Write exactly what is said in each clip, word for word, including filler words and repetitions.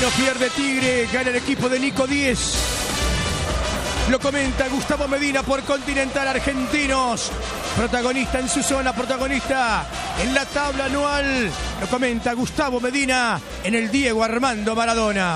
No pierde Tigre, gana el equipo de Nico Díez. Lo comenta Gustavo Medina por Continental Argentinos. Protagonista en su zona, protagonista en la tabla anual. Lo comenta Gustavo Medina en el Diego Armando Maradona.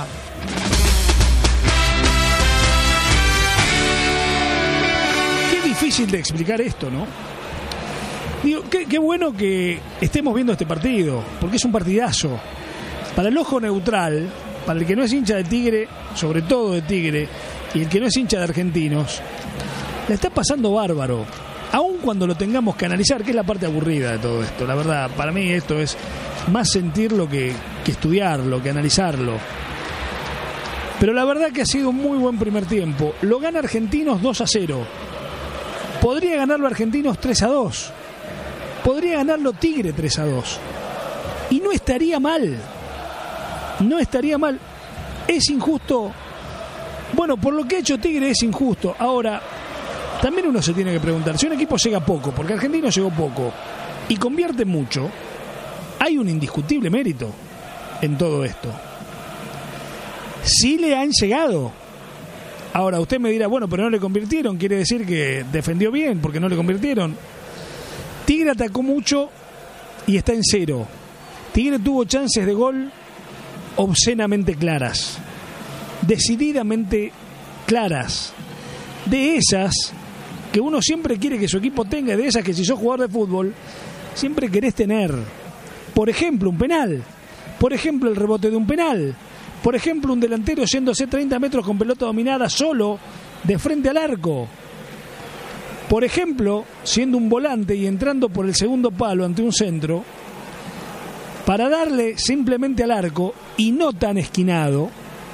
Qué difícil de explicar esto, ¿no? Digo, qué, qué bueno que estemos viendo este partido, porque es un partidazo. Para el ojo neutral, para el que no es hincha de Tigre, sobre todo de Tigre, y el que no es hincha de Argentinos, la está pasando bárbaro. Aun cuando lo tengamos que analizar, que es la parte aburrida de todo esto. La verdad, para mí esto es más sentirlo que, que estudiarlo, que analizarlo. Pero la verdad que ha sido un muy buen primer tiempo. Lo gana Argentinos dos a cero. Podría ganarlo Argentinos tres a dos. Podría ganarlo Tigre tres a dos. Y no estaría mal. No estaría mal. Es injusto. Bueno, por lo que ha hecho Tigre es injusto. Ahora, también uno se tiene que preguntar, si un equipo llega poco, porque Argentino llegó poco, y convierte mucho, hay un indiscutible mérito en todo esto. Sí le han llegado. Ahora, usted me dirá, bueno, pero no le convirtieron, quiere decir que defendió bien, porque no le convirtieron. Tigre atacó mucho y está en cero. Tigre tuvo chances de gol obscenamente claras, decididamente claras, de esas que uno siempre quiere que su equipo tenga, de esas que si sos jugador de fútbol siempre querés tener. Por ejemplo, un penal, por ejemplo el rebote de un penal, por ejemplo un delantero yéndose treinta metros con pelota dominada solo de frente al arco, por ejemplo siendo un volante y entrando por el segundo palo ante un centro para darle simplemente al arco y no tan esquinado.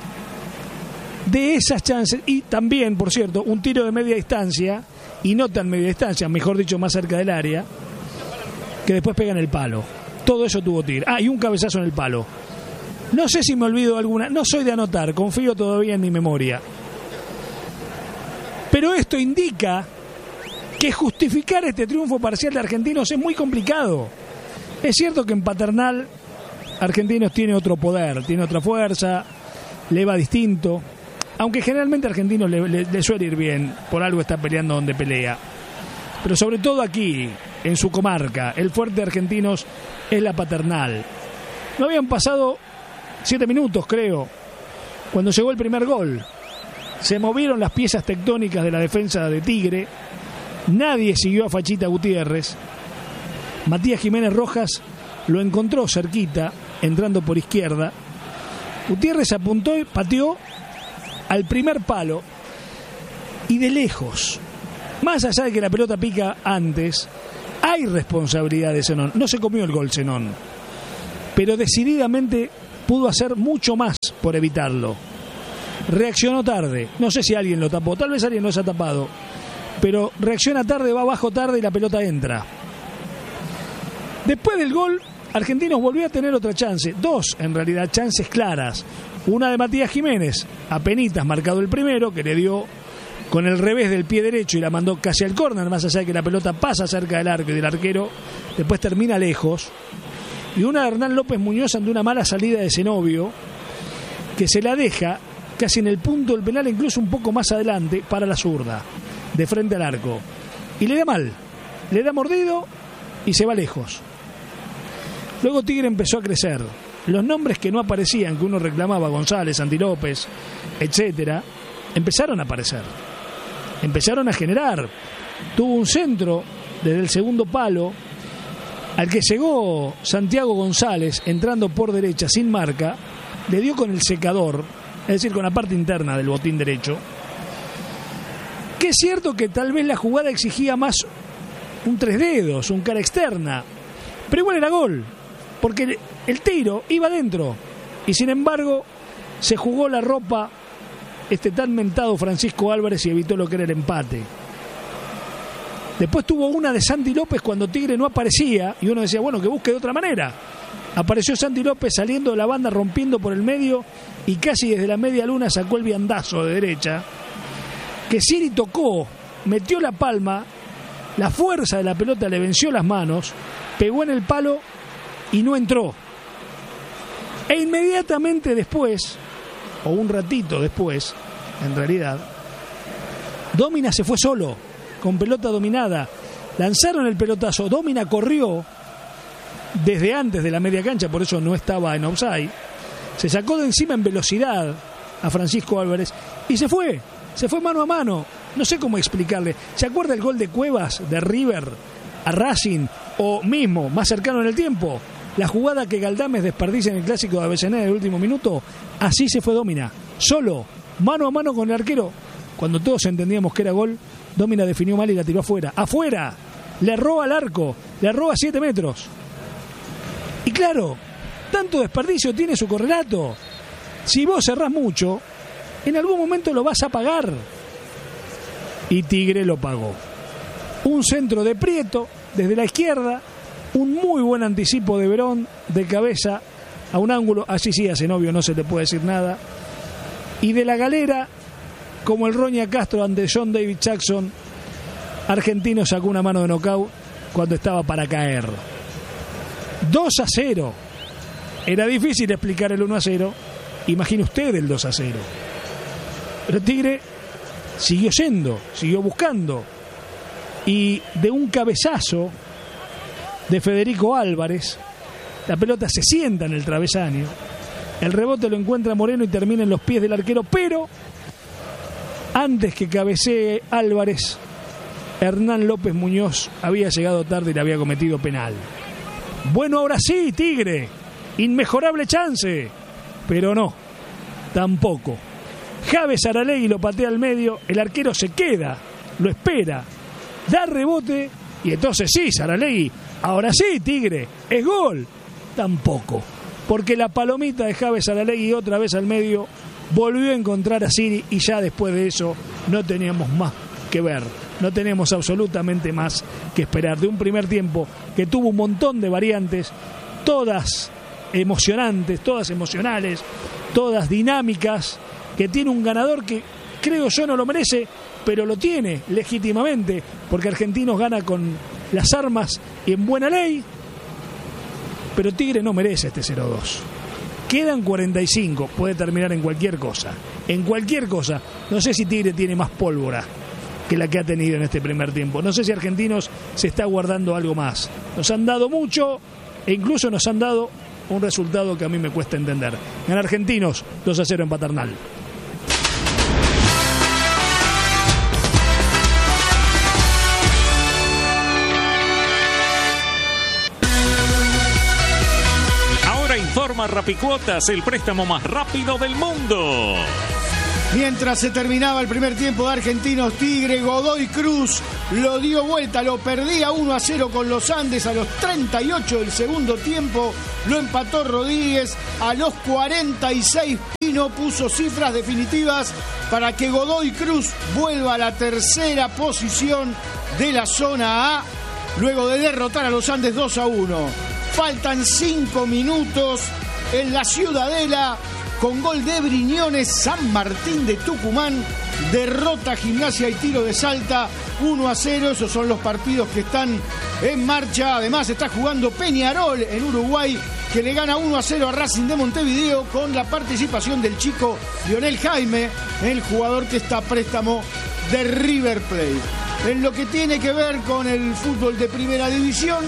De esas chances, y también, por cierto, un tiro de media distancia, y no tan media distancia, mejor dicho, más cerca del área, que después pega en el palo. Todo eso tuvo Tigre. Ah, y un cabezazo en el palo. No sé si me olvido alguna, no soy de anotar, confío todavía en mi memoria. Pero esto indica que justificar este triunfo parcial de Argentinos es muy complicado. Es cierto que en Paternal Argentinos tiene otro poder, tiene otra fuerza, le va distinto. Aunque generalmente a Argentinos le, le, le suele ir bien, por algo está peleando donde pelea. Pero sobre todo aquí, en su comarca, el fuerte de Argentinos es la Paternal. No habían pasado siete minutos, creo, cuando llegó el primer gol. Se movieron las piezas tectónicas de la defensa de Tigre. Nadie siguió a Fachita Gutiérrez. Matías Jiménez Rojas lo encontró cerquita, entrando por izquierda. Gutiérrez apuntó y pateó al primer palo y de lejos, más allá de que la pelota pica antes, hay responsabilidad de Zenón. No se comió el gol Zenón, pero decididamente pudo hacer mucho más por evitarlo. Reaccionó tarde, no sé si alguien lo tapó, tal vez alguien lo haya tapado, pero reacciona tarde, va abajo tarde y la pelota entra. Después del gol, Argentinos volvió a tener otra chance, dos en realidad chances claras. Una de Matías Jiménez, apenitas marcado el primero, que le dio con el revés del pie derecho y la mandó casi al córner, más allá de que la pelota pasa cerca del arco y del arquero, después termina lejos. Y una de Hernán López Muñoz ante una mala salida de Zenobio, que se la deja casi en el punto del penal, incluso un poco más adelante, para la zurda, de frente al arco. Y le da mal, le da mordido y se va lejos. Luego Tigre empezó a crecer. Los nombres que no aparecían, que uno reclamaba, González, Santi López, etcétera, empezaron a aparecer. Empezaron a generar. Tuvo un centro desde el segundo palo al que llegó Santiago González entrando por derecha sin marca, le dio con el secador, es decir, con la parte interna del botín derecho. Que es cierto que tal vez la jugada exigía más un tres dedos, un cara externa, pero igual era gol, porque el, el tiro iba adentro y sin embargo se jugó la ropa este tan mentado Francisco Álvarez y evitó lo que era el empate. Después tuvo una de Santi López cuando Tigre no aparecía y uno decía, bueno, que busque de otra manera. Apareció Santi López saliendo de la banda, rompiendo por el medio y casi desde la media luna sacó el viandazo de derecha, que Siri tocó, metió la palma, la fuerza de la pelota le venció las manos, pegó en el palo y no entró. E inmediatamente después, o un ratito después, en realidad, Domina se fue solo, con pelota dominada. Lanzaron el pelotazo, Domina corrió desde antes de la media cancha, por eso no estaba en offside. Se sacó de encima en velocidad a Francisco Álvarez y se fue, se fue mano a mano. No sé cómo explicarle. ¿Se acuerda el gol de Cuevas de River a Racing? O mismo, más cercano en el tiempo, la jugada que Galdames desperdicia en el clásico de Avellaneda en el último minuto. Así se fue Domina, solo, mano a mano con el arquero. Cuando todos entendíamos que era gol, Domina definió mal y la tiró afuera. ¡Afuera! Le erró al arco, le erró a siete metros. Y claro, tanto desperdicio tiene su correlato. Si vos cerrás mucho, en algún momento lo vas a pagar. Y Tigre lo pagó. Un centro de Prieto desde la izquierda, un muy buen anticipo de Verón de cabeza a un ángulo, así sí a Zenobio no se le puede decir nada. Y de la galera, como el Roña Castro ante John David Jackson, Argentino sacó una mano de nocaut cuando estaba para caer. dos a cero. Era difícil explicar el uno a cero. Imagine usted el dos a cero. Pero Tigre siguió yendo, siguió buscando. Y de un cabezazo de Federico Álvarez, la pelota se sienta en el travesaño. El rebote lo encuentra Moreno y termina en los pies del arquero, pero antes que cabecee Álvarez, Hernán López Muñoz había llegado tarde y le había cometido penal. Bueno, ahora sí, Tigre, inmejorable chance, pero no, tampoco. Javes Aralegui lo patea al medio, el arquero se queda, lo espera, da rebote y entonces sí, Saralegui, ahora sí, Tigre, es gol. Tampoco, porque la palomita de Javes Saralegui otra vez al medio volvió a encontrar a Siri y ya después de eso no teníamos más que ver, no tenemos absolutamente más que esperar de un primer tiempo que tuvo un montón de variantes, todas emocionantes, todas emocionales, todas dinámicas, que tiene un ganador que creo yo no lo merece, pero lo tiene legítimamente, porque Argentinos gana con las armas y en buena ley, pero Tigre no merece este cero dos. Quedan cuarenta y cinco, puede terminar en cualquier cosa, en cualquier cosa. No sé si Tigre tiene más pólvora que la que ha tenido en este primer tiempo. No sé si Argentinos se está guardando algo más. Nos han dado mucho e incluso nos han dado un resultado que a mí me cuesta entender. Gana Argentinos dos a cero en Paternal. Informa Rapicuotas, el préstamo más rápido del mundo. Mientras se terminaba el primer tiempo de Argentinos Tigre, Godoy Cruz lo dio vuelta, lo perdía uno a cero con los Andes a los treinta y ocho del segundo tiempo, lo empató Rodríguez a los cuarenta y seis, Pino puso cifras definitivas para que Godoy Cruz vuelva a la tercera posición de la zona A, luego de derrotar a los Andes dos a uno. Faltan cinco minutos en la Ciudadela con gol de Briñones. San Martín de Tucumán derrota Gimnasia y Tiro de Salta uno a cero. Esos son los partidos que están en marcha. Además está jugando Peñarol en Uruguay, que le gana uno a cero a Racing de Montevideo con la participación del chico Lionel Jaime, el jugador que está a préstamo de River Plate. En lo que tiene que ver con el fútbol de primera división,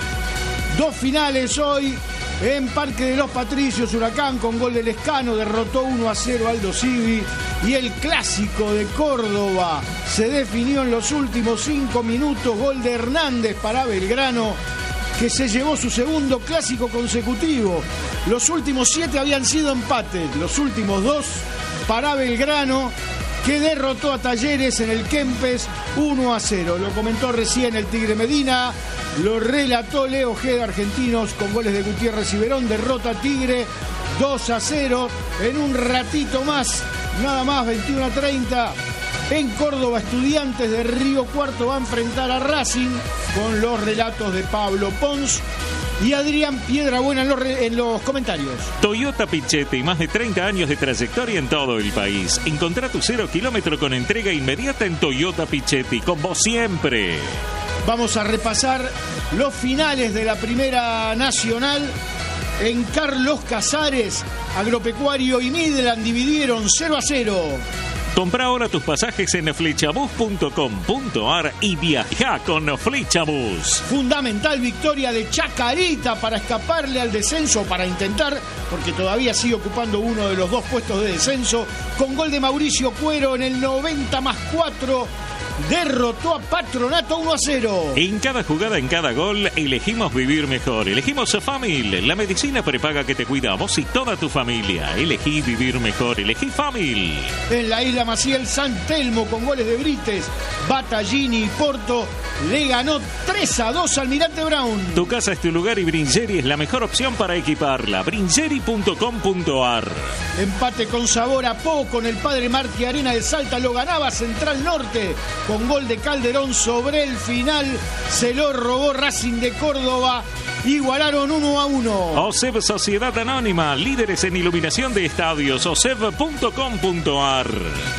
dos finales hoy en Parque de los Patricios. Huracán con gol de Lescano derrotó uno a cero Aldo Civi. Y el clásico de Córdoba se definió en los últimos cinco minutos. Gol de Hernández para Belgrano, que se llevó su segundo clásico consecutivo. Los últimos siete habían sido empates, los últimos dos para Belgrano, que derrotó a Talleres en el Kempes uno a cero. Lo comentó recién el Tigre Medina, lo relató Leo Ojeda. Argentinos con goles de Gutiérrez y Verón derrota a Tigre dos a cero. En un ratito más, nada más, veintiuno a treinta, en Córdoba, Estudiantes de Río Cuarto va a enfrentar a Racing, con los relatos de Pablo Pons y Adrián Piedrabuena en los, re- en los comentarios. Toyota Pichetti, más de treinta años de trayectoria en todo el país. Encontrá tu cero kilómetro con entrega inmediata en Toyota Pichetti, con vos siempre. Vamos a repasar los finales de la Primera Nacional. en Carlos Casares. Agropecuario y Midland dividieron cero a cero. Compra ahora tus pasajes en flechabus punto com punto ar y viaja con Flechabus. Fundamental victoria de Chacarita para escaparle al descenso, para intentar, porque todavía sigue ocupando uno de los dos puestos de descenso, con gol de Mauricio Cuero en el noventa más cuatro. Derrotó a Patronato uno a cero. En cada jugada, en cada gol, elegimos vivir mejor. Elegimos Famil, la medicina prepaga que te cuida a vos y toda tu familia. Elegí vivir mejor, elegí Famil. En la isla Maciel, San Telmo con goles de Brites, Battaglini y Porto le ganó tres a dos al Almirante Brown. Tu casa es tu lugar y Bringeri es la mejor opción para equiparla. Bringeri punto com punto ar. Empate con sabor a poco en el Padre Martí Arena de Salta, lo ganaba Central Norte con gol de Calderón sobre el final. Se lo robó Racing de Córdoba. Igualaron uno a uno. OSEB Sociedad Anónima, líderes en iluminación de estadios. oseb punto com punto ar.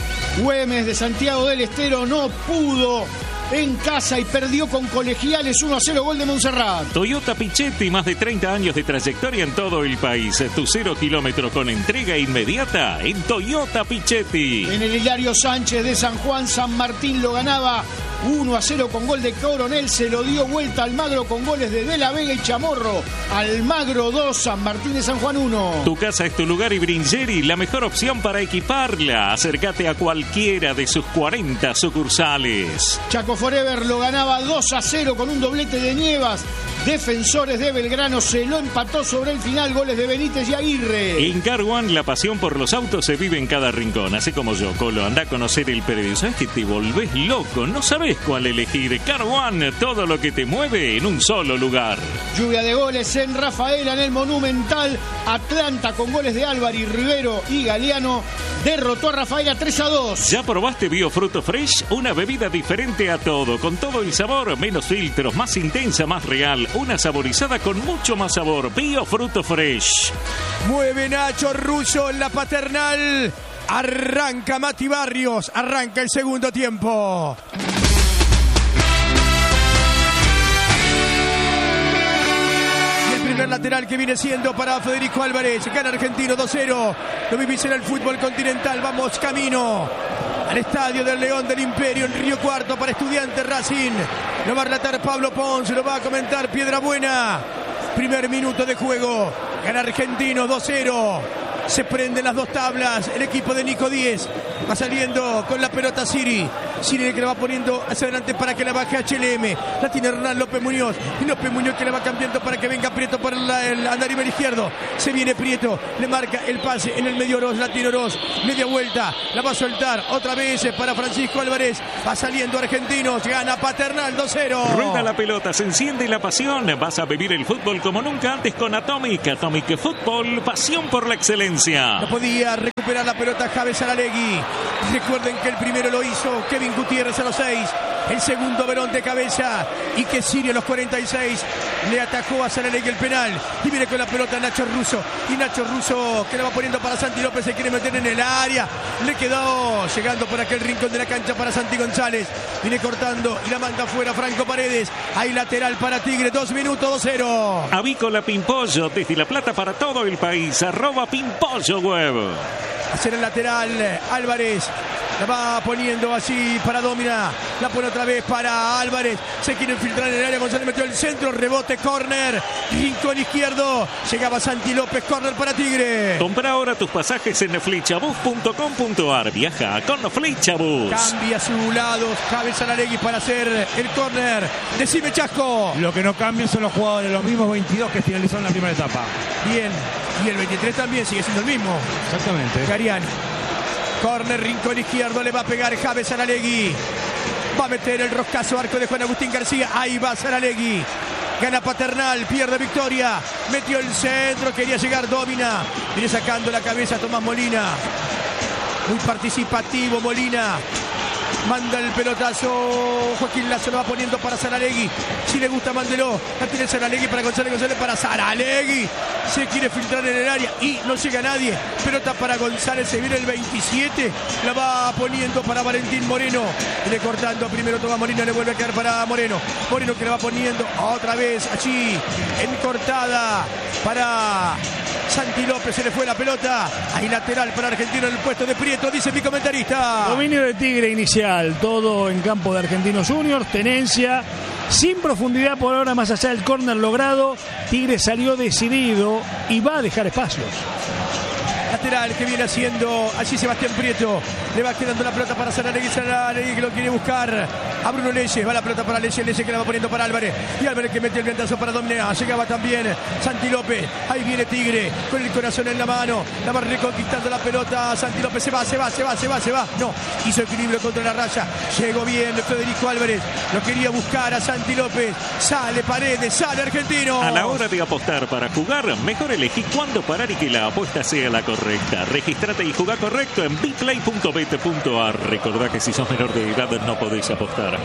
Güemes de Santiago del Estero no pudo en casa y perdió con Colegiales uno a cero, gol de Montserrat. Toyota Pichetti, más de treinta años de trayectoria en todo el país. Tu cero kilómetro con entrega inmediata en Toyota Pichetti. En el Hilario Sánchez de San Juan, San Martín lo ganaba uno a cero con gol de Coronel. Se lo dio vuelta Almagro con goles de De La Vega y Chamorro. Almagro dos, San Martín de San Juan uno. Tu casa es tu lugar y Bringeri, la mejor opción para equiparla. Acércate a cualquiera de sus cuarenta sucursales. Chaco Forever lo ganaba dos a cero con un doblete de Nievas. Defensores de Belgrano se lo empató sobre el final, goles de Benítez y Aguirre. En Car One, la pasión por los autos se vive en cada rincón. Así como yo, Colo, anda a conocer el predio. ¿Sabes que te volvés loco? No sabes cuál elegir. Car One, todo lo que te mueve en un solo lugar. Lluvia de goles en Rafaela, en el Monumental. Atlanta con goles de Álvaro y Rivero y Galeano derrotó a Rafaela tres a dos. ¿Ya probaste Biofruto Fresh? Una bebida diferente a todo, con todo el sabor, menos filtros, más intensa, más real. Una saborizada con mucho más sabor. Biofruto Fresh. Mueve Nacho Russo en la Paternal. Arranca Mati Barrios. Arranca el segundo tiempo. Y el primer lateral que viene siendo para Federico Álvarez. Gana Argentino dos cero. Lo vivís en el fútbol continental. Vamos camino al estadio del León del Imperio en Río Cuarto para Estudiantes Racing. Lo va a relatar Pablo Pons, lo va a comentar Piedrabuena. Primer minuto de juego. Gana Argentino dos cero. Se prenden las dos tablas. El equipo de Nico Díez va saliendo con la pelota Siri. Siri que la va poniendo hacia adelante para que la baje H L M. La tiene Hernán López Muñoz. Y López Muñoz que la va cambiando para que venga Prieto por el, el andarivel izquierdo. Se viene Prieto. Le marca el pase en el medio Oroz. La tiene Oroz. Media vuelta. La va a soltar otra vez para Francisco Álvarez. Va saliendo Argentinos. Gana Paternal dos cero. Rueda la pelota. Se enciende la pasión. Vas a vivir el fútbol como nunca antes con Atomic. Atomic Fútbol. Pasión por la excelencia. No podía recuperar la pelota Javes Saralegui. Recuerden que el primero lo hizo Kevin Gutiérrez a los seis. El segundo Verón de cabeza. Y que Sirio a los cuarenta y seis le atacó a Saralegui el penal. Y viene con la pelota Nacho Russo. Y Nacho Russo que la va poniendo para Santi López. Se quiere meter en el área. Le quedó llegando por aquel rincón de la cancha para Santi González. Viene cortando y la manda afuera Franco Paredes. Hay lateral para Tigre. Dos minutos, dos cero. Avícola Pimpollo. Desde La Plata para todo el país. Arroba Pimpollo Web. Hacer el lateral Álvarez. La va poniendo así para Domina. La pone otra vez para Álvarez. Se quiere infiltrar en el área. González metió el centro. Rebote, córner. Rincón izquierdo. Llegaba Santi López. Córner para Tigre. Compra ahora tus pasajes en flechabus punto com punto ar. Viaja con Flechabus. Cambia a su lado Javes Saralegui para hacer el córner. Decime, Chasco. Lo que no cambia son los jugadores. Los mismos veintidós que finalizaron la primera etapa. Bien. Y el veintitrés también sigue siendo el mismo. Exactamente. Gariani. Córner, rincón izquierdo, le va a pegar Javes Saralegui. Va a meter el roscazo, arco de Juan Agustín García. Ahí va Saralegui. Gana Paternal, pierde Victoria. Metió el centro, quería llegar Domina. Viene sacando la cabeza Tomás Molina. Muy participativo Molina. Manda el pelotazo. Joaquín Lazo lo va poniendo para Saralegui. Si le gusta, mándelo. La tiene Saralegui para González. González para Saralegui. Se quiere filtrar en el área y no llega nadie. Pelota para González. Se viene el veintisiete. La va poniendo para Valentín Moreno. Viene cortando primero Tomás Molina. Le vuelve a quedar para Moreno. Moreno que le va poniendo otra vez allí en cortada. para Santi López, se le fue la pelota. Hay lateral para Argentino en el puesto de Prieto, dice mi comentarista. Dominio de Tigre inicial, todo en campo de Argentinos Juniors, tenencia, sin profundidad por ahora más allá del córner logrado. Tigre salió decidido y va a dejar espacios. Lateral que viene haciendo allí Sebastián Prieto. Le va quedando la pelota para Saralegui. Saralegui que lo quiere buscar a Bruno Leyes. Va la pelota para Leyes. Leyes que la va poniendo para Álvarez. Y Álvarez que mete el vientazo para Domnea. Llegaba también Santi López. Ahí viene Tigre con el corazón en la mano. La va reconquistando la pelota. Santi López se va, se va, se va, se va, se va. No, hizo equilibrio contra la raya. Llegó bien Federico Álvarez. Lo quería buscar a Santi López. Sale Paredes, sale Argentino. A la hora de apostar para jugar, mejor elegí cuándo parar y que la apuesta sea la correcta. Registrate y jugá correcto en biplay punto bet punto ar. Recordá que si sos menor de edad no podés apostar.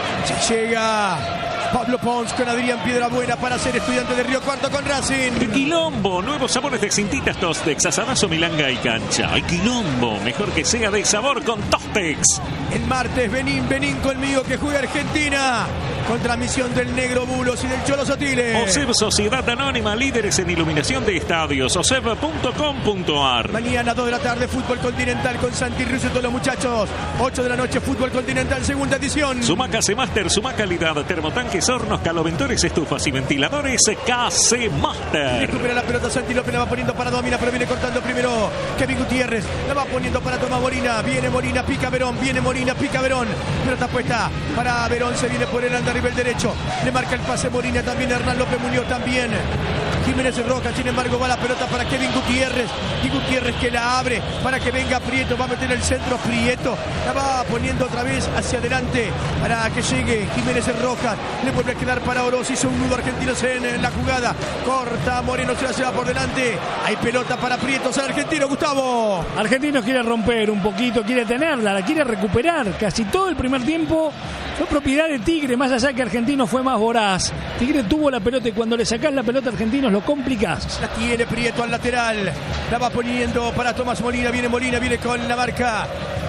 Ya llega Pablo Pons con Adrián Piedrabuena para ser estudiante de Río Cuarto con Racing. Quilombo, nuevos sabores de Cintitas Tostex, asadazo, milanga y cancha. Ay, Quilombo, mejor que sea de sabor con Tostex. El martes, Benín, Benín conmigo que juega Argentina. Con transmisión del Negro Bulos y del Cholo Sotile. OSEB Sociedad Anónima, líderes en iluminación de estadios. O S E B punto com punto ar. Mañana, dos de la tarde, Fútbol Continental con Santi Russo y todos los muchachos. ocho de la noche, Fútbol Continental, segunda edición. Sumaca C-Master, Suma calidad, termotanques, hornos, caloventores, estufas y ventiladores. K C Master. Recupera la pelota Santi López, la va poniendo para Domina, pero viene cortando primero Kevin Gutiérrez. La va poniendo para Tomás Molina. Viene Molina, pica Verón, viene Molina, pica Verón. Pelota puesta para Verón, se viene por el anda arriba el derecho. Le marca el pase Molina, también Hernán López Muñoz, también Jiménez Roca, sin embargo va la pelota para Kevin Gutiérrez. Y Gutiérrez que la abre para que venga Prieto, va a meter el centro Prieto. La va poniendo otra vez hacia adelante para que llegue Jiménez Roca. Le vuelve a quedar para Oroz, hizo un nudo argentino en la jugada. Corta Moreno, se la lleva por delante. Hay pelota para Prieto, sale Argentino, Gustavo. Argentino quiere romper un poquito, quiere tenerla, la quiere recuperar. Casi todo el primer tiempo fue propiedad de Tigre, más allá que Argentino fue más voraz. Tigre tuvo la pelota y cuando le sacás la pelota a Argentinos lo complicás. La tiene Prieto al lateral. La va poniendo para Tomás Molina. Viene Molina, viene con la marca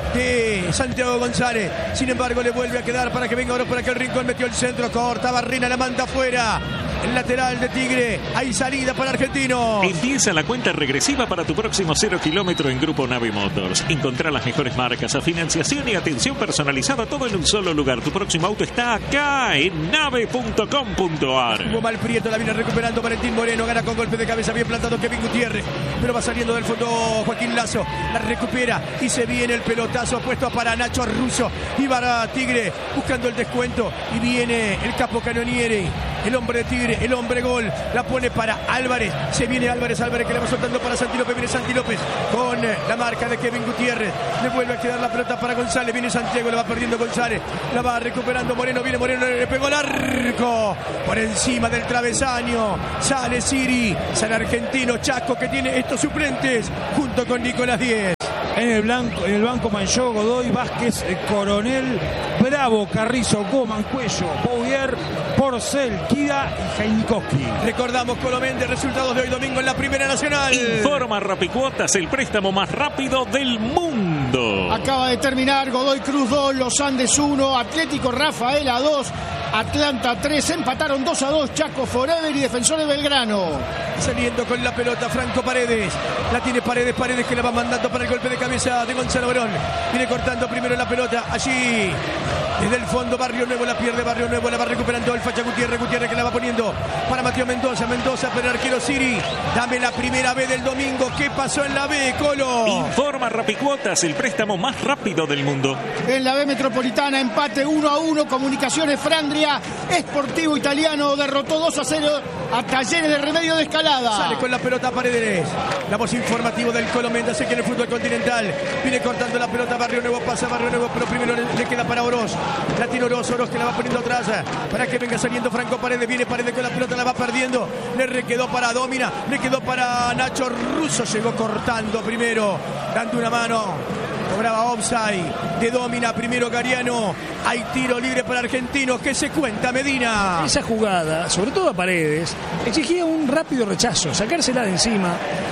de Santiago González. Sin embargo, le vuelve a quedar para que venga ahora para que el Rincón metió el centro. Corta Barrena, la manda afuera. El lateral de Tigre. Hay salida para Argentinos. Empieza la cuenta regresiva para tu próximo cero kilómetro en Grupo Nave Motors. Encontrá las mejores marcas, a financiación y atención personalizada, todo en un solo lugar. Tu próximo auto está acá en nave punto com punto ar. Hubo mal Prieto, la viene recuperando Valentín Moreno. Gana con golpe de cabeza, bien plantado Kevin Gutiérrez. Pero va saliendo del fondo Joaquín Lazo. La recupera y se viene el pelotazo puesto para Nacho Russo. Y para Tigre buscando el descuento. Y viene el capo Canonieri, el hombre de Tigre, el hombre gol. La pone para Álvarez. Se viene Álvarez, Álvarez que le va soltando para Santi López. Viene Santi López con la marca de Kevin Gutiérrez. Le vuelve a quedar la pelota para González. Viene Santiago, la va perdiendo González. La va recuperando Moreno. Viene Moreno, le pegó el arco por encima del travesaño. Sale Siri, sale Argentino. Chaco que tiene estos suplentes junto con Nicolás Díez. En el, blanco, en el banco Manchó, Godoy, Vázquez, Coronel, Bravo, Carrizo, Goman, Cuello, Bouvier, Porcel, Kida y Jainikowski. Recordamos Colomente, resultados de hoy domingo en la Primera Nacional. Informa Rapicuotas, el préstamo más rápido del mundo. Acaba de terminar Godoy Cruz dos, Los Andes uno, Atlético Rafaela dos, Atlanta tres, empataron dos a dos Chaco Forever y Defensores Belgrano. Saliendo con la pelota Franco Paredes. La tiene Paredes, Paredes que la va mandando para el golpe de cabeza de Gonzalo Verón. Viene cortando primero la pelota. Allí, desde el fondo, Barrio Nuevo la pierde. Barrio Nuevo la va recuperando el Facha Gutiérrez. Gutiérrez que la va poniendo para Mateo Mendoza. Mendoza para el arquero Siri. Dame la primera B del domingo. ¿Qué pasó en la B, Colo? Informa Rapicuotas, el préstamo más rápido del mundo. En la B Metropolitana, empate uno a uno. Comunicaciones Frandria. Sportivo Italiano derrotó dos a cero a Talleres de Remedio de Escalada. Sale con la pelota Paredes. La voz informativa del Colo Mendoza que en el fútbol continental. Viene cortando la pelota Barrio Nuevo. Pasa Barrio Nuevo, pero primero le, le queda para Oroz. La tiene Oroz, Oroz que la va poniendo atrás para que venga saliendo Franco Paredes. Viene Paredes con la pelota, la va perdiendo. Le quedó para Domina. Le quedó para Nacho Russo. Llegó cortando primero, dando una mano. Cobraba offside de Domina, primero Gariano. Hay tiro libre para Argentinos. ¿Qué se cuenta, Medina? Esa jugada, sobre todo a Paredes, exigía un rápido rechazo, sacársela de encima.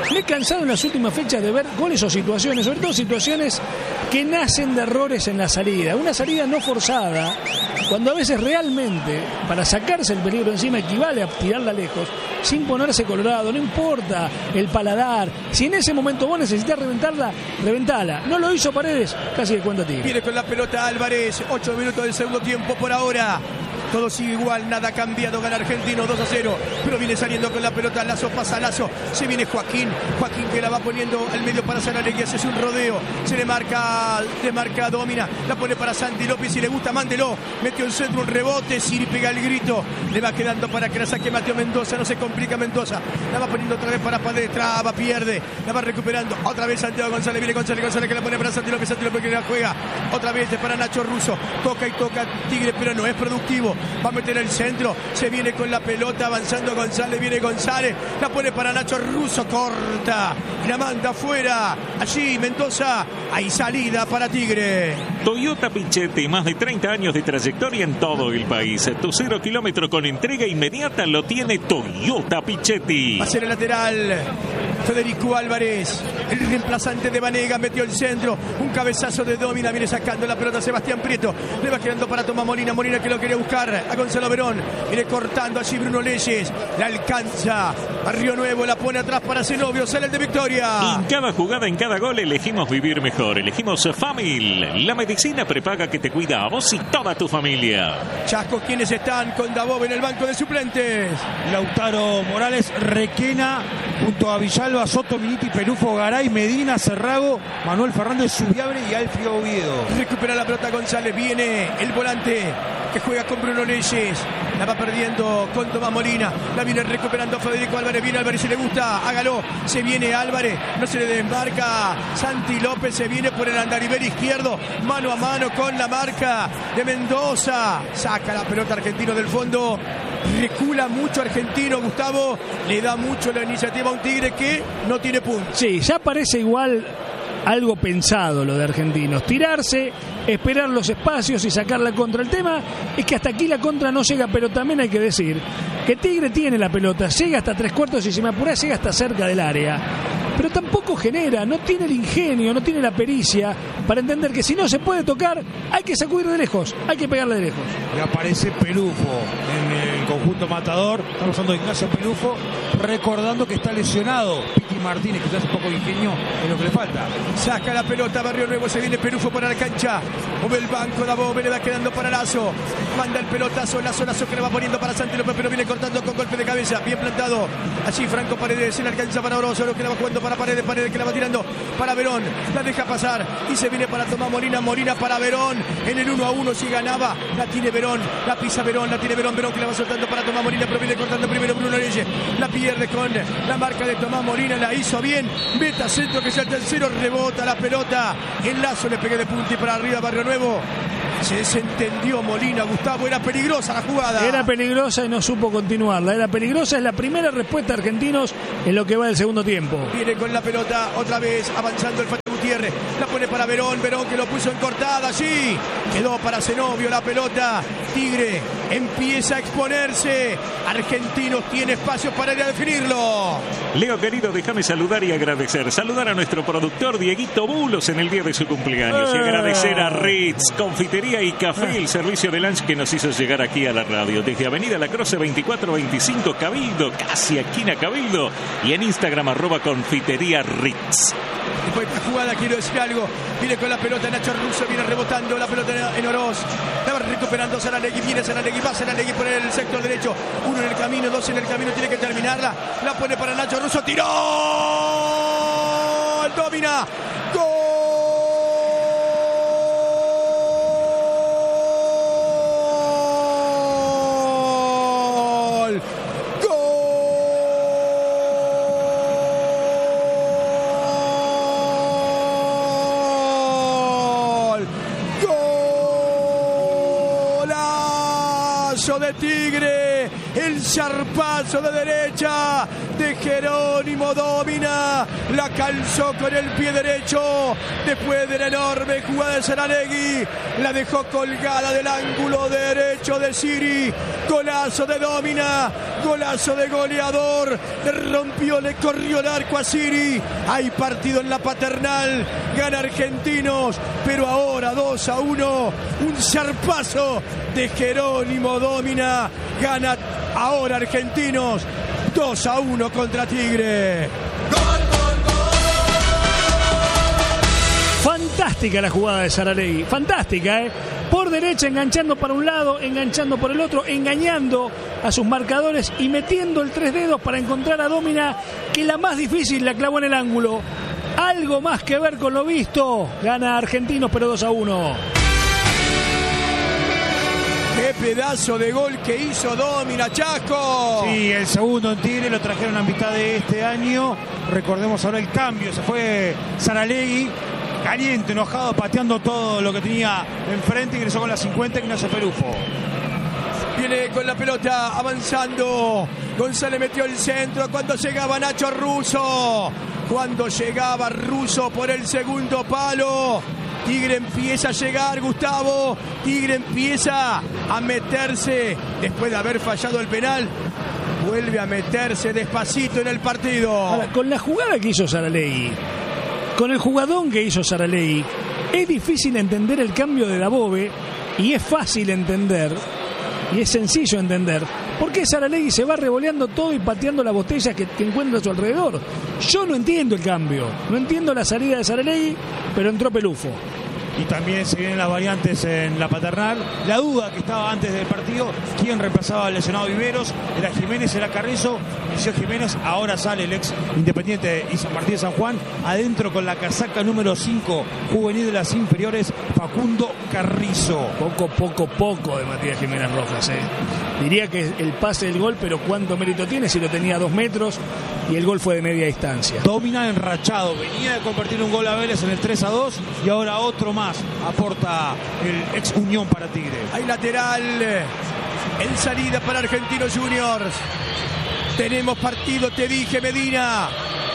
Me he cansado en las últimas fechas de ver goles o situaciones, sobre todo situaciones que nacen de errores en la salida. Una salida no forzada, cuando a veces realmente para sacarse el peligro encima equivale a tirarla lejos, sin ponerse colorado, no importa el paladar. Si en ese momento vos necesitas reventarla, reventala. No lo hizo Paredes, casi de cuenta Tigre. Viene con la pelota Álvarez, ocho minutos del segundo tiempo por ahora. Todo sigue igual, nada ha cambiado, gana Argentino dos a cero, pero viene saliendo con la pelota, Lazo pasa Lazo, se viene Joaquín, Joaquín que la va poniendo al medio para Saralegui, hace un rodeo, se le marca, le marca Domina, la pone para Santi López, si le gusta, mándelo, metió el centro, un rebote, Siri pega el grito, le va quedando para que la saque Mateo Mendoza, no se complica Mendoza, la va poniendo otra vez para Paredes, traba, pierde, la va recuperando, otra vez Santiago González, viene González, González que la pone para Santi López, Santi López que la juega, otra vez para Nacho Russo, toca y toca Tigre, pero no es productivo, va a meter el centro, se viene con la pelota avanzando González, viene González, la pone para Nacho Russo, corta, la manda afuera, allí Mendoza, hay salida para Tigre. Toyota Pichetti, más de treinta años de trayectoria en todo el país. Tu cero kilómetro con entrega inmediata lo tiene Toyota Pichetti. Va a ser el lateral Federico Álvarez, el reemplazante de Vanega, metió el centro, un cabezazo de Domina, viene sacando la pelota Sebastián Prieto, le va quedando para Tomás Molina, Molina que lo quería buscar a Gonzalo Verón, viene cortando allí Bruno Leyes, la alcanza a Río Nuevo, la pone atrás para Zenobio, sale el de Victoria. En cada jugada, en cada gol elegimos vivir mejor, elegimos Famil, la medicina prepaga que te cuida a vos y toda tu familia. Chasco, ¿quiénes están con Dabov en el banco de suplentes? Lautaro Morales, Requena, junto a Villalba, Soto, Miniti, Perufo, Garay, Medina, Cerrago, Manuel Fernández, Subiabre y Alfio Oviedo. Recupera la pelota González, viene el volante que juega con Bruno Leyes, la va perdiendo con Tomás Molina, la viene recuperando Federico Álvarez, viene Álvarez, si le gusta, hágalo, se viene Álvarez, no se le desmarca Santi López, se viene por el andarivel izquierdo, mano a mano con la marca de Mendoza, saca la pelota Argentino del fondo, recula mucho Argentino, Gustavo, le da mucho la iniciativa a un Tigre que no tiene puntos. Sí, ya parece igual algo pensado lo de Argentinos, tirarse, esperar los espacios y sacar la contra. El tema es que hasta aquí la contra no llega, pero también hay que decir que Tigre tiene la pelota, llega hasta tres cuartos y si me apurás llega hasta cerca del área, pero tampoco genera, no tiene el ingenio, no tiene la pericia para entender que si no se puede tocar hay que sacudir de lejos, hay que pegarle de lejos. Y aparece Pelufo en el conjunto matador, estamos hablando de Ignacio Pelufo, recordando que está lesionado Piti Martínez, que hace un poco de ingenio en lo que le falta. Saca la pelota, Barrio Nuevo, se viene Pelufo para la cancha, mueve el banco, Dabov, le va quedando para Lazo, manda el pelotazo, Lazo, Lazo que le va poniendo para Santi López, pero viene cortando con golpe de cabeza, bien plantado, allí Franco Paredes, se le alcanza para Orozo, lo que le va jugando para Paredes, Paredes que la va tirando para Verón, la deja pasar y se viene para Tomás Molina, Molina para Verón, en el uno a uno si ganaba, la tiene Verón, la pisa Verón, la tiene Verón, Verón que la va soltando para Tomás Molina, pero viene cortando primero Bruno Leyes, la pierde con la marca de Tomás Molina, la hizo bien, meta centro que es el tercero, rebota la pelota, el Lazo le pegué de punta y para arriba Barrio Nuevo. Se desentendió Molina, Gustavo, era peligrosa la jugada. Era peligrosa y no supo continuarla, era peligrosa, es la primera respuesta de Argentinos en lo que va del segundo tiempo. Viene con la pelota, otra vez avanzando el Fati Gutiérrez, la pone para Verón, Verón que lo puso en cortada, sí, quedó para Zenobio la pelota, Tigre empieza a exponerse, Argentinos tiene espacio para ir a definirlo. Leo querido, déjame saludar y agradecer, saludar a nuestro productor Dieguito Bulos en el día de su cumpleaños y agradecer a Ritz, confitería y café, el servicio de lunch que nos hizo llegar aquí a la radio, desde Avenida La Croce veinticuatro veinticinco Cabildo, casi esquina Cabildo, y en Instagram arroba confitería Ritz. Después de esta jugada quiero decir algo, viene con la pelota Nacho Russo, viene rebotando la pelota en Oroz, la va recuperando Saralegui, viene Saralegui, va Saralegui por el sector derecho, uno en el camino, dos en el camino, tiene que terminarla, la pone para Nacho Russo, tiró, domina, gol. De Tigre, El zarpazo de derecha de Jerónimo Domina. La calzó con el pie derecho. Después de la enorme jugada de Saralegui, la dejó colgada del ángulo derecho de Siri. Golazo de Domina. Golazo de goleador. Le rompió, le corrió el arco a Siri. Hay partido en la Paternal. Gana Argentinos. Pero ahora dos a uno. Un zarpazo de Jerónimo Domina. Gana ahora Argentinos. dos a uno contra Tigre. Fantástica la jugada de Saralegui, fantástica, ¿eh? Por derecha, enganchando para un lado, enganchando por el otro, engañando a sus marcadores y metiendo el tres dedos para encontrar a Domina, que la más difícil la clavó en el ángulo. Algo más que ver con lo visto. Gana Argentinos, pero dos a uno. ¡Qué pedazo de gol que hizo Domina, Chasco! Sí, el segundo en Tigre lo trajeron a mitad de este año. Recordemos ahora el cambio. Se fue Saralegui, caliente, enojado, pateando todo lo que tenía enfrente. Ingresó con la cincuenta, Ignacio Perufo. Viene con la pelota avanzando. González metió el centro cuando llegaba Nacho Russo. Cuando llegaba Russo por el segundo palo. Tigre empieza a llegar, Gustavo. Tigre empieza a meterse después de haber fallado el penal. Vuelve a meterse despacito en el partido. Ahora, con la jugada que hizo Saralegui, con el jugadón que hizo Saralegui, es difícil entender el cambio de Dabove y es fácil entender y es sencillo entender por qué Saralegui se va revoleando todo y pateando las botellas que, que encuentra a su alrededor. Yo no entiendo el cambio, no entiendo la salida de Saralegui, pero entró Pelufo. Y también se vienen las variantes en la Paternal. La duda que estaba antes del partido, quién reemplazaba al lesionado Viveros, era Jiménez, era Carrizo. Inició Jiménez, ahora sale el ex Independiente y San Martín de San Juan. Adentro con la casaca número cinco, juvenil de las inferiores, Facundo Carrizo. Poco, poco, poco de Matías Jiménez Rojas, ¿eh? Diría que el pase del gol, pero ¿cuánto mérito tiene si lo tenía a dos metros y el gol fue de media distancia? Domina enrachado, venía de convertir un gol a Vélez en el tres a dos y ahora otro más aporta el ex Unión para Tigre. Hay lateral en salida para Argentinos Juniors. Tenemos partido, te dije, Medina.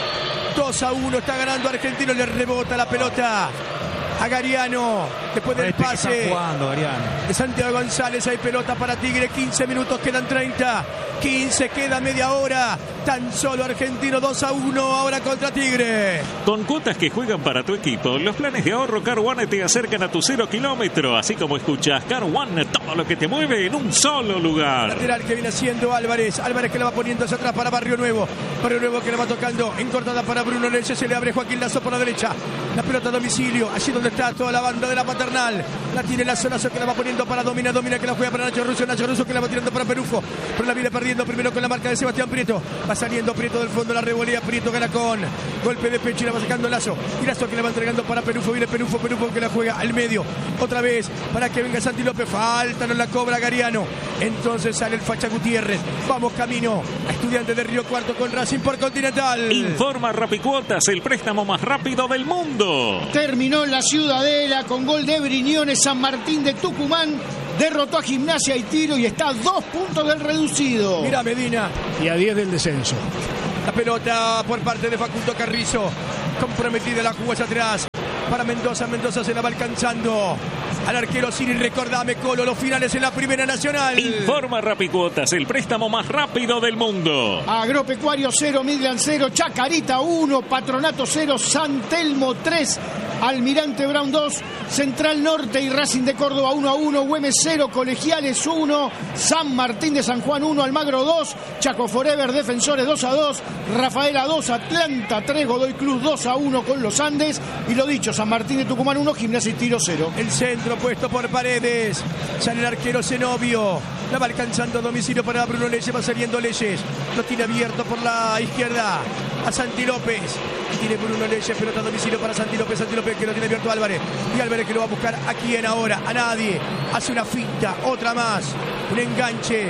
dos a uno está ganando Argentinos, le rebota la pelota a Gariano después del pase jugando, de Santiago González. Hay pelota para Tigre, quince minutos, quedan treinta, quince, queda media hora. Tan solo Argentino dos a uno ahora contra Tigre. Con cuotas que juegan para tu equipo, los planes de ahorro Car One te acercan a tu cero kilómetro. Así como escuchas, Car One, todo lo que te mueve en un solo lugar. Lateral que viene haciendo Álvarez. Álvarez que la va poniendo hacia atrás para Barrio Nuevo. Barrio Nuevo que la va tocando en cortada para Bruno Leche. Se le abre Joaquín Lazo por la derecha. La pelota a domicilio. Allí donde está toda la banda de la Paternal. La tiene Lazo, Lazo que la va poniendo para Domina. Domina que la juega para Nacho Russo. Nacho Russo que la va tirando para Perufo. Pero la viene perdiendo primero con la marca de Sebastián Prieto. Va saliendo Prieto del fondo, la revolea. Prieto gana con golpe de pecho y la va sacando Lazo. Y Lazo que la va entregando para Perufo. Viene Perufo, Perufo que la juega al medio. Otra vez para que venga Santi López. Falta, no la cobra Gariano. Entonces sale el Facha Gutiérrez. Vamos camino a Estudiantes de Río Cuarto con Racing por Continental. Informa Rapicuotas, el préstamo más rápido del mundo. Terminó en la Ciudadela con gol de Briñones. San Martín de Tucumán derrotó a Gimnasia y Tiro y está a dos puntos del reducido. Mira Medina. Y a diez del descenso. La pelota por parte de Facundo Carrizo. Comprometida la jugada hacia atrás para Mendoza. Mendoza se la va alcanzando al arquero Siri. Recordame, Colo, los finales en la Primera Nacional. Informa Rapicuotas, el préstamo más rápido del mundo. Agropecuario cero, Midland cero, Chacarita uno, Patronato cero, San Telmo tres, Almirante Brown dos, Central Norte y Racing de Córdoba uno a uno, Güemes cero, Colegiales uno, San Martín de San Juan uno, Almagro dos, Chaco Forever Defensores dos a dos, Rafaela dos, Atlanta tres, Godoy Cruz dos a uno con los Andes. Y lo dicho, San Martín de Tucumán uno, Gimnasia y Tiro cero. El centro puesto por Paredes. Sale el arquero Zenobio. La va alcanzando a domicilio para Bruno Leyes. Va saliendo Leyes. Lo tiene abierto por la izquierda a Santi López. Tiene Bruno Leyes. Pelota a domicilio para Santi López. Santi López que lo tiene abierto a Álvarez. Y Álvarez que lo va a buscar a quién ahora. A nadie. Hace una finta. Otra más. Un enganche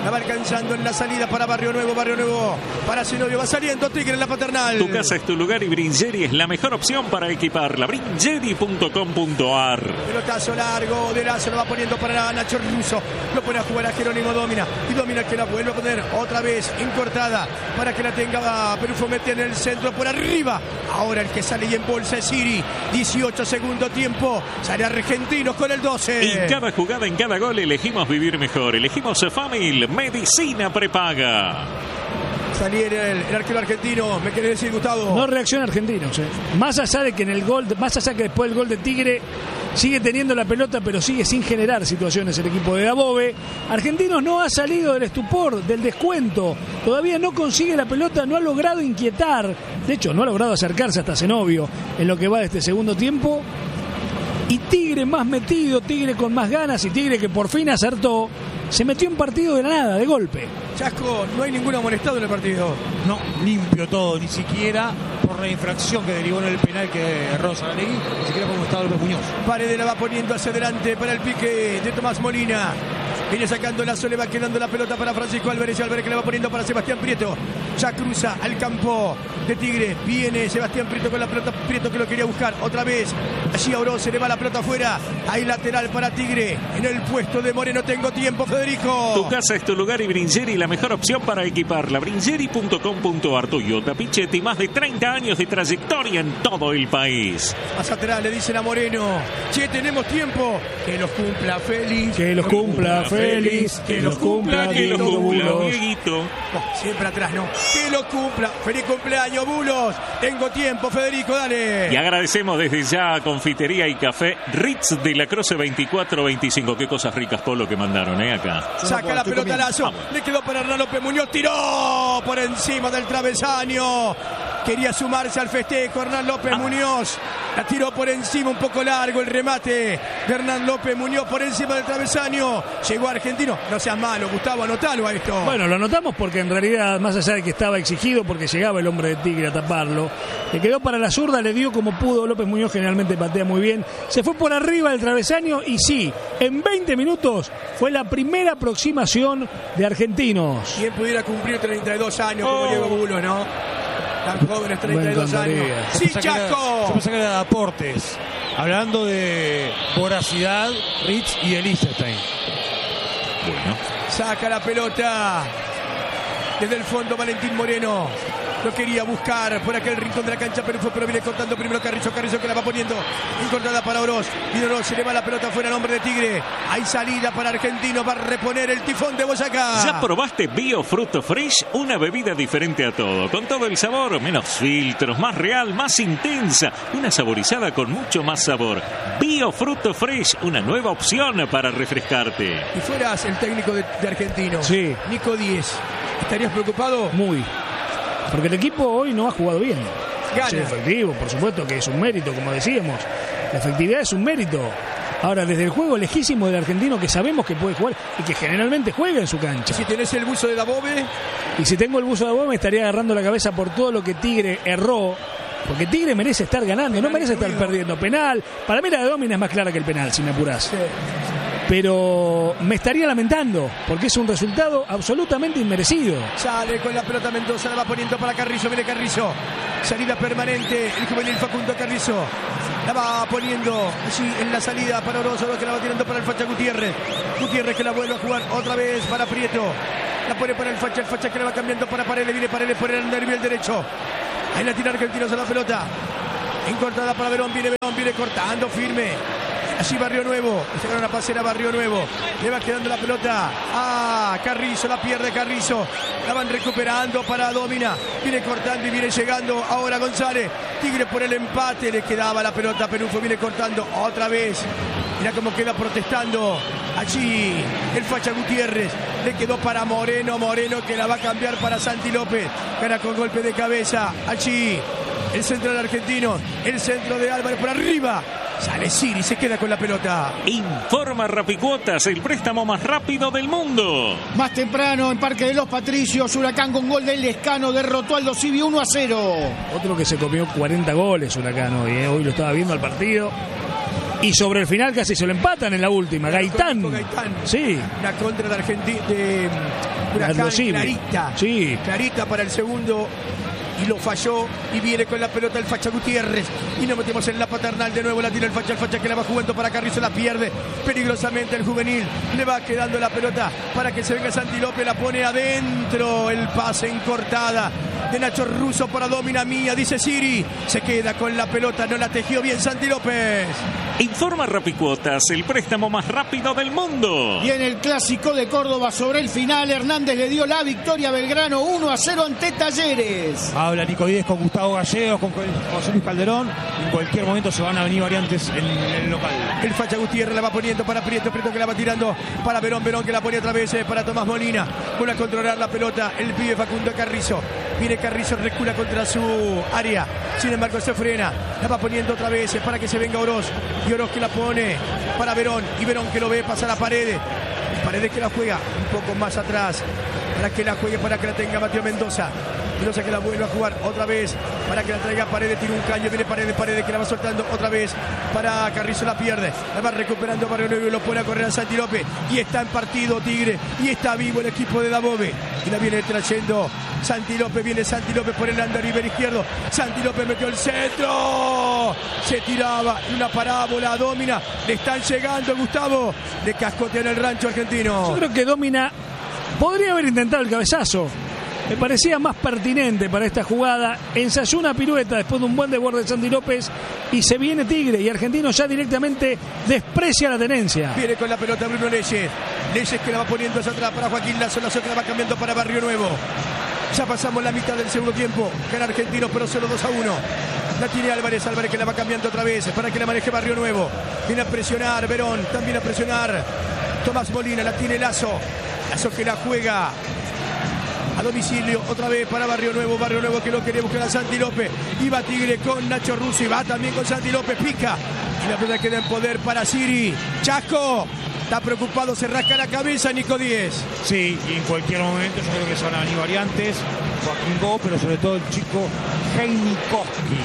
La va alcanzando en la salida para Barrio Nuevo. Barrio Nuevo para Zenobio. Va saliendo Tigre en la Paternal. Tu casa es tu lugar y Bringeri es la mejor opción para equiparla. Bringeri punto com punto ar. Pelotazo largo de Lazo. Lo va poniendo para Nacho Russo. Lo pone a jugar a Jerónimo Domina. Y Domina que la vuelve a poner otra vez incortada para que la tenga Perufo. Mete en el centro por arriba. Ahora el que sale y embolsa es Siri. dieciocho segundo tiempo. Sale Argentinos con el doce. En cada jugada, en cada gol elegimos vivir mejor. Elegimos Famil. Medicina prepaga. Saliera el, el arquero argentino. ¿Me querés decir, Gustavo? No reacciona Argentinos, eh. Más allá de que en el gol, más allá que después del gol de Tigre sigue teniendo la pelota, pero sigue sin generar situaciones el equipo de Dabove. Argentinos no ha salido del estupor, del descuento. Todavía no consigue la pelota, no ha logrado inquietar. De hecho, no ha logrado acercarse hasta Zenobio en lo que va de este segundo tiempo. Y Tigre más metido, Tigre con más ganas y Tigre que por fin acertó. Se metió en partido de la nada, de golpe. Chasco, no hay ningún amonestado en el partido. No, limpio todo, ni siquiera por la infracción que derivó en el penal que erró Saralegui, ni siquiera por Gustavo López Muñoz. Paredes la va poniendo hacia adelante para el pique de Tomás Molina. Viene sacando Lazo, le va quedando la pelota para Francisco Álvarez. Álvarez que le va poniendo para Sebastián Prieto. Ya cruza al campo de Tigre. Viene Sebastián Prieto con la pelota. Prieto que lo quería buscar otra vez. Allí a Oro se le va la pelota afuera. Hay lateral para Tigre. En el puesto de Moreno. Tengo tiempo, Federico. Tu casa es tu lugar y Bringeri la mejor opción para equiparla. Bringeri punto com punto ar. Toyota Pichetti, más de treinta años de trayectoria en todo el país. Más atrás le dicen a Moreno: che, tenemos tiempo. Que los cumpla feliz. Que los cumpla feliz. Que los cumpla, que los cumpla, Bulos. Dieguito. Oh, siempre atrás, ¿no? Que lo cumpla. Feliz cumpleaños, Bulos. Tengo tiempo, Federico, dale. Y agradecemos desde ya a Confitería y Café Ritz de la Croce veinticuatro veinticinco. Qué cosas ricas, Polo, que mandaron, ¿eh? Acá. Saca la pelota Lazo. Le quedó para Hernán López Muñoz. Tiró por encima del travesaño. Quería sumarse al festejo Hernán López Muñoz. La tiró por encima, un poco largo el remate de Hernán López Muñoz por encima del travesaño. Llegó Argentino. No seas malo, Gustavo, anotalo a esto. Bueno, lo anotamos porque en realidad, más allá de que estaba exigido, porque llegaba el hombre de Tigre a taparlo, le quedó para la zurda, le dio como pudo. López Muñoz generalmente patea muy bien. Se fue por arriba del travesaño y sí, en veinte minutos fue la primera aproximación de Argentinos. ¿Quién pudiera cumplir treinta y dos años como Oh. Diego Bulos, no? Tan jóvenes, treinta y dos años. Sí, Yo pensé que era- Chasco. Yo pensé que era de aportes. Hablando de voracidad, Rich y el Liechtenstein. Bueno. Saca la pelota desde el fondo Valentín Moreno. Lo quería buscar por aquel rincón de la cancha, pero fue, pero viene cortando primero Carrizo. Carrizo que la va poniendo encortada para Oroz. Y Oroz se le va la pelota fuera al hombre de Tigre. Hay salida para Argentino. Va a reponer el tifón de Boyacá. ¿Ya probaste Bio Fruto Fresh? Una bebida diferente a todo, con todo el sabor, menos filtros, más real, más intensa, una saborizada con mucho más sabor. Bio Fruto Fresh, una nueva opción para refrescarte. Y fueras el técnico de, de Argentino, Sí. Nico Díez, ¿estarías preocupado? Muy. Porque el equipo hoy no ha jugado bien. Gana. Sí, efectivo, por supuesto que es un mérito, como decíamos. La efectividad es un mérito. Ahora, desde el juego lejísimo del argentino, que sabemos que puede jugar y que generalmente juega en su cancha. Si tenés el buzo de Dabove, Y si tengo el buzo de Dabove, me estaría agarrando la cabeza por todo lo que Tigre erró. Porque Tigre merece estar ganando, no merece estar perdiendo. Penal. Para mí la de Domina es más clara que el penal, si me apurás. Pero me estaría lamentando, porque es un resultado absolutamente inmerecido. sale con la pelota Mendoza, la va poniendo para Carrizo, viene Carrizo. Salida permanente, el juvenil Facundo Carrizo. La va poniendo allí en la salida para Orozo, que la va tirando para el Facha Gutiérrez. Gutiérrez que la vuelve a jugar otra vez para Prieto. La pone para el Facha, el Facha que la va cambiando para Paredes, viene Paredes por el nervio el derecho. Ahí la tira Argentinos a la pelota. Encortada para Verón, viene Verón, viene cortando firme. Allí Barrio Nuevo, le sacaron una pasera a Barrio Nuevo. Le va quedando la pelota a Carrizo, la pierde Carrizo. La van recuperando para Domina. Viene cortando y viene llegando ahora González. Tigre por el empate, le quedaba la pelota a Perufo, viene cortando otra vez. Mira cómo queda protestando allí el Facha Gutiérrez. Le quedó para Moreno, Moreno que la va a cambiar para Santi López. Gana con golpe de cabeza allí el centro del argentino. El centro de Álvarez por arriba. Sale Siri, se queda con la pelota. Informa Rapicuotas, el préstamo más rápido del mundo. Más temprano en Parque de los Patricios, Huracán con gol del Lescano derrotó al Dosivi uno a cero. Otro que se comió cuarenta goles, Huracán, hoy, ¿eh? Hoy lo estaba viendo al partido. Y sobre el final casi se lo empatan en la última. Gaitán. Gaitán. Sí. La contra de Argentina, de Huracán, clarita. Sí. Clarita para el segundo. Y lo falló. Y viene con la pelota el Facha Gutiérrez. Y nos metemos en la paternal de nuevo. La tira el Facha. El Facha que la va jugando para Carrizo. La pierde peligrosamente el juvenil. Le va quedando la pelota para que se venga Santi López. La pone adentro. El pase en cortada de Nacho Russo para Domina Mía. Dice Siri. Se queda con la pelota. No la tejió bien Santi López. Informa Rapicuotas, el préstamo más rápido del mundo. Y en el Clásico de Córdoba sobre el final, Hernández le dio la victoria a Belgrano uno a cero ante Talleres. Habla Nico Díez con Gustavo Gallegos, con José Luis Calderón. En cualquier momento se van a venir variantes en el local. El Facha Gutiérrez la va poniendo para Prieto. Prieto que la va tirando para Verón. Verón que la pone otra vez eh, para Tomás Molina. Vuelve a controlar la pelota el pibe Facundo Carrizo. Viene Carrizo, recula contra su área. Sin embargo se frena. La va poniendo otra vez eh, para que se venga Oroz. Y Oroz que la pone para Verón. Y Verón que lo ve pasar a Paredes. Paredes que la juega un poco más atrás. Para que la juegue, para que la tenga Mateo Mendoza. Mendoza que la vuelve a jugar otra vez para que la traiga Paredes, tira un caño, viene Paredes, Paredes que la va soltando otra vez para Carrizo, la pierde, la va recuperando Barrio Nuevo y lo pone a correr a Santi López y está en partido Tigre y está vivo el equipo de Dabove y la viene trayendo Santi López, viene Santi López por el andariver izquierdo, Santi López metió el centro, se tiraba una parábola, Domina, le están llegando Gustavo, le cascotean el rancho argentino. Yo creo que Domina podría haber intentado el cabezazo. Me parecía más pertinente para esta jugada. Ensayó una pirueta después de un buen desborde de Santi López y se viene Tigre y Argentino ya directamente desprecia la tenencia. Viene con la pelota Bruno Leyes. Leyes que la va poniendo hacia atrás para Joaquín Lazo. Lazo que la va cambiando para Barrio Nuevo. Ya pasamos la mitad del segundo tiempo. Gana Argentinos pero solo dos a uno. La tiene Álvarez. Álvarez que la va cambiando otra vez para que la maneje Barrio Nuevo. Viene a presionar Verón. También a presionar Tomás Molina. La tiene Lazo. Lazo que la juega a domicilio, otra vez para Barrio Nuevo, Barrio Nuevo que lo quería buscar a Santi López, y va Tigre con Nacho Russo y va también con Santi López, pica, y la pelota queda en poder para Siri, Chasco, está preocupado, se rasca la cabeza Nico Díez. Sí, y en cualquier momento yo creo que se van a venir variantes, Joaquín Go, pero sobre todo el chico Heinikowski.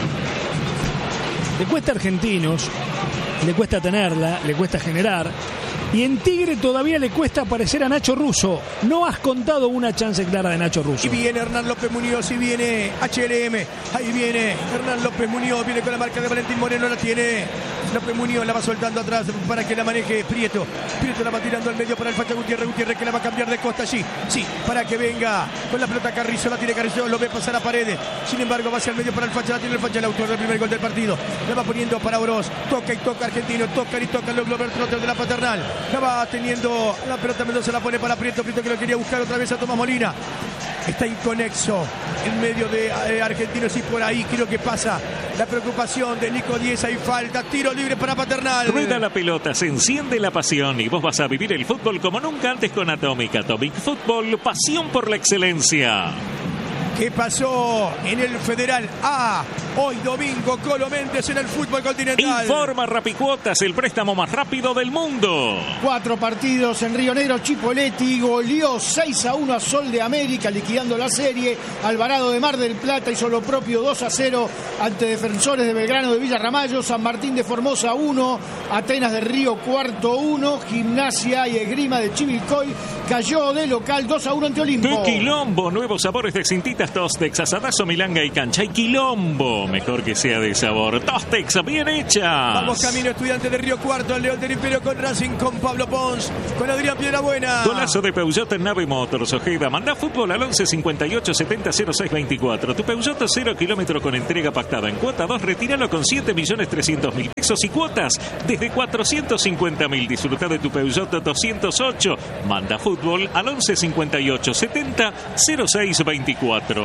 Le cuesta a Argentinos, le cuesta tenerla, le cuesta generar. Y en Tigre todavía le cuesta aparecer a Nacho Russo. No has contado una chance clara de Nacho Russo. Y viene Hernán López Muñoz y viene H L M. Ahí viene Hernán López Muñoz. Viene con la marca de Valentín Moreno. La tiene López Muñoz. La va soltando atrás para que la maneje Prieto. Prieto la va tirando al medio para el Facha Gutiérrez. Gutiérrez que la va a cambiar de costa allí. Sí, para que venga con la pelota Carrizo. La tiene Carrizo. Lo ve pasar a Paredes. Sin embargo, va hacia el medio para el Facha. La tiene el Facha. El autor del primer gol del partido. La va poniendo para Oroz. Toca y toca Argentino. Toca y toca los Glover Trotter de la paternal. La va teniendo la pelota Mendoza, la pone para Prieto, Prieto que lo quería buscar otra vez a Tomás Molina. Está inconexo en medio de eh, Argentinos y por ahí creo que pasa la preocupación de Nico Díez. Hay falta, tiro libre para Paternal. Rueda la pelota, se enciende la pasión y vos vas a vivir el fútbol como nunca antes con Atomic. Atomic Fútbol, pasión por la excelencia. ¿Qué pasó en el Federal A? Hoy domingo, Colo Méndez en el fútbol continental. Informa Rapicuotas, el préstamo más rápido del mundo. Cuatro partidos en Río Negro. Chipoletti goleó seis a uno a Sol de América, liquidando la serie. Alvarado de Mar del Plata hizo lo propio dos a cero ante Defensores de Belgrano de Villa Ramallo. San Martín de Formosa uno. Atenas de Río Cuarto uno. Gimnasia y Esgrima de Chivilcoy cayó de local dos a uno ante Olimpo. ¡Qué quilombo! Nuevos sabores de Cintitas Tostex, asadazo, milanga y cancha. Y quilombo, mejor que sea de sabor. Tostex, bien hecha. Vamos camino Estudiante de Río Cuarto, el León del Imperio con Racing, con Pablo Pons, con Adrián Piedrabuena. Golazo de Peugeot en Nave Motors, Ojeda. Manda fútbol al once cincuenta y ocho setenta cero seis veinticuatro. Tu Peugeot cero kilómetro con entrega pactada en cuota dos. Retíralo con siete millones trescientos mil pesos y cuotas desde cuatrocientos cincuenta mil. Disfruta de tu Peugeot doscientos ocho. Manda fútbol al once cincuenta y ocho setenta cero seis veinticuatro.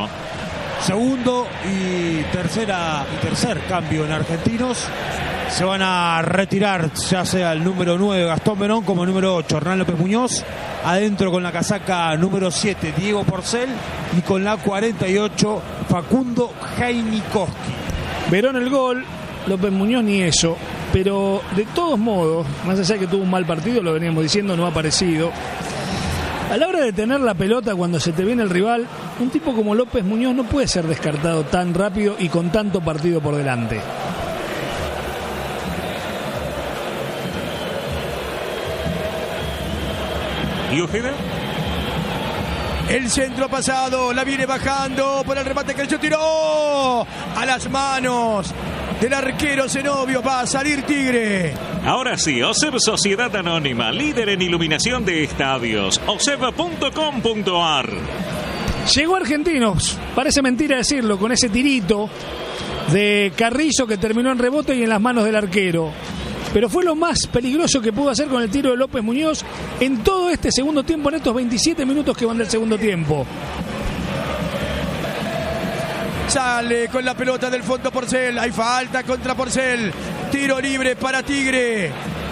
Segundo y tercera y tercer cambio en Argentinos. Se van a retirar ya sea el número nueve Gastón Verón como el número ocho Hernán López Muñoz. Adentro con la casaca número siete Diego Porcel y con la cuarenta y ocho Facundo Heinikowski. Verón el gol, López Muñoz ni eso. Pero de todos modos, más allá de que tuvo un mal partido, lo veníamos diciendo, no ha aparecido. A la hora de tener la pelota cuando se te viene el rival, un tipo como López Muñoz no puede ser descartado tan rápido y con tanto partido por delante. ¿Y Ojeda? El centro pasado, la viene bajando por el remate que el tiró a las manos del arquero Zenobio. Va a salir Tigre. Ahora sí, OSEB Sociedad Anónima, líder en iluminación de estadios. O S E B punto com punto a r. Llegó Argentinos, parece mentira decirlo, con ese tirito de Carrizo que terminó en rebote y en las manos del arquero. Pero fue lo más peligroso que pudo hacer con el tiro de López Muñoz en todo este segundo tiempo, en estos veintisiete minutos que van del segundo tiempo. Sale con la pelota del fondo Porcel. Hay falta contra Porcel. Tiro libre para Tigre.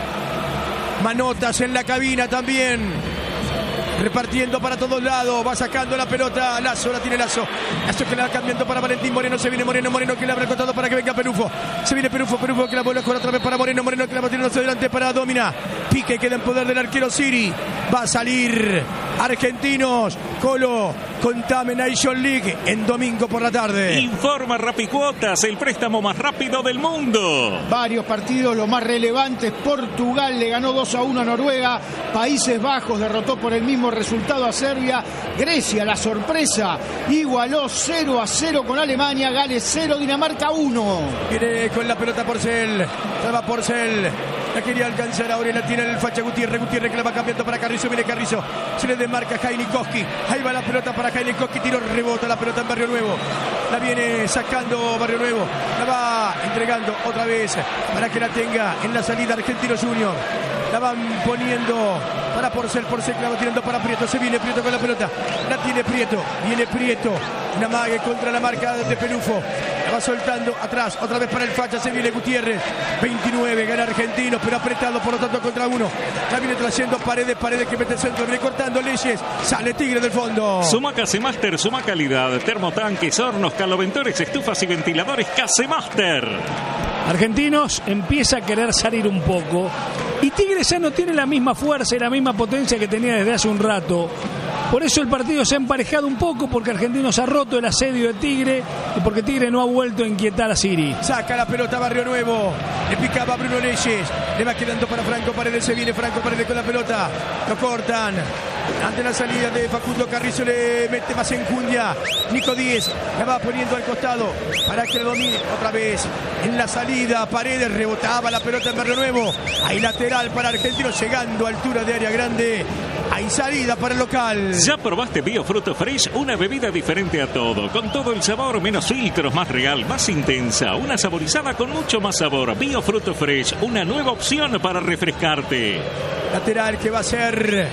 Manotas en la cabina también. Repartiendo para todos lados. Va sacando la pelota. Lazo, la tiene Lazo. Lazo que la va cambiando para Valentín Moreno. Se viene Moreno. Moreno que le abre el costado para que venga Perufo. Se viene Perufo. Perufo que la vuelve a jugar otra vez para Moreno. Moreno que la va tirando hacia adelante para Domina. Pique queda en poder del arquero Siri. Va a salir Argentinos. Colo. Contame Nation League en domingo por la tarde. Informa Rapicuotas, el préstamo más rápido del mundo. Varios partidos, los más relevantes. Portugal le ganó dos a uno a Noruega. Países Bajos derrotó por el mismo resultado a Serbia. Grecia, la sorpresa, igualó cero a cero con Alemania. Gales cero, Dinamarca uno. Viene con la pelota Porcel. Traba Porcel. La quería alcanzar ahora y la tiene el Facha Gutiérrez. Gutiérrez que la va cambiando para Carrizo. Viene Carrizo. Se le desmarca Jainikowski. Ahí va la pelota para Jainikowski. Tiro, rebota la pelota en Barrio Nuevo. La viene sacando Barrio Nuevo. La va entregando otra vez para que la tenga en la salida Argentinos Junior. La van poniendo para Porcel. Porcel que la va tirando para Prieto. Se viene Prieto con la pelota. La tiene Prieto. Viene Prieto. Una mague contra la marca de Pelufo. La va soltando atrás. Otra vez para el Facha. Se viene Gutiérrez. veintinueve. Gana Argentinos. Pero apretado por lo tanto contra uno. La viene trayendo Paredes. Paredes que mete el centro. Viene cortando Leyes. Sale Tigre del fondo. Suma Casemaster. Suma calidad. Termotanques, hornos, caloventores, estufas y ventiladores. Casemaster. Argentinos empieza a querer salir un poco. Y Tigre ya no tiene la misma fuerza y la misma potencia que tenía desde hace un rato. Por eso el partido se ha emparejado un poco, porque Argentinos ha roto el asedio de Tigre y porque Tigre no ha vuelto a inquietar a Siri. Saca la pelota Barrio Nuevo. Le picaba Bruno Leyes. Le va quedando para Franco Paredes. Se viene Franco Paredes con la pelota. Lo cortan. Ante la salida de Facundo Carrizo le mete más enjundia. Nico Díez la va poniendo al costado para que lo domine otra vez. En la salida Paredes rebotaba la pelota en Barrio Nuevo. Hay lateral para Argentinos llegando a altura de área grande. Hay salida para el local. ¿Ya probaste Biofruto Fresh? Una bebida diferente a todo, con todo el sabor, menos filtros, más real, más intensa. Una saborizada con mucho más sabor. Biofruto Fresh, una nueva opción para refrescarte. Lateral que va a ser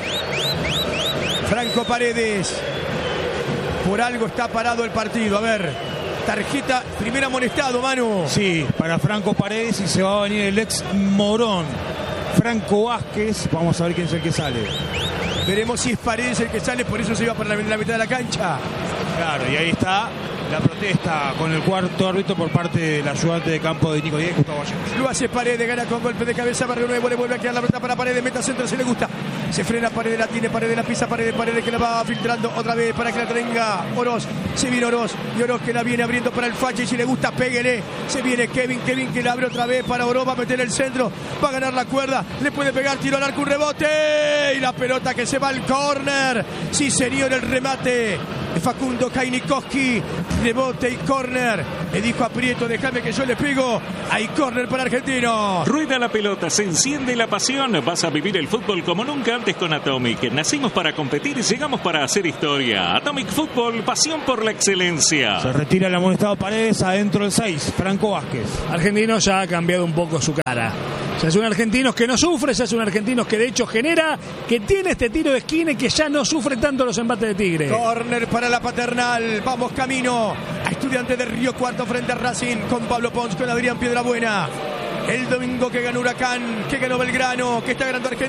Franco Paredes. Por algo está parado el partido. A ver, tarjeta, primer amonestado, Manu. Sí, para Franco Paredes, y se va a venir el ex Morón, Franco Vázquez. Vamos a ver quién es el que sale. Veremos si es Paredes el que sale, por eso se iba para la, la mitad de la cancha. Claro, y ahí está la protesta con el cuarto árbitro por parte del ayudante de campo de Nico Díez, Gustavo Vallejo. Lo hace Paredes, gana con golpe de cabeza Barrio Nuevo, le vuelve a quedar la pelota para Paredes, meta centro, se le gusta. Se frena Paredes, la tiene Paredes, la pisa Paredes, Paredes que la va filtrando otra vez para que la tenga Oroz. Se viene Oroz y Oroz que la viene abriendo para el Facha y si le gusta, péguele. Se viene Kevin, Kevin que la abre otra vez para Oroz, va a meter el centro, va a ganar la cuerda, le puede pegar, tiro al arco, un rebote y la pelota que se va al córner. Sí, señor, el remate de Facundo Jainikowski, rebote y córner. Le dijo a Prieto, déjame que yo le pego. Hay córner para Argentinos. Rueda la pelota, se enciende la pasión. Vas a vivir el fútbol como nunca antes con Atomic. Nacimos para competir y llegamos para hacer historia. Atomic Fútbol, pasión por la excelencia. Se retira el amonestado Paredes, adentro el seis, Franco Vázquez. Argentinos ya ha cambiado un poco su cara. Ya es un Argentinos que no sufre, ya es un Argentinos que de hecho genera, que tiene este tiro de esquina y que ya no sufre tanto los embates de Tigre. Córner para la Paternal. Vamos camino a Estudiantes de Río Cuarto frente a Racing con Pablo Pons, con Adrián Piedrabuena. El domingo que ganó Huracán, que ganó Belgrano, que está ganando Argentina.